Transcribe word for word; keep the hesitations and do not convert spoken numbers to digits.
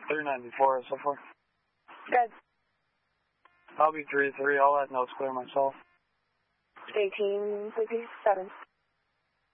three ninety-four, so far. Good. I'll be three three. I'll let notes clear myself. eighteen, fifty-seven.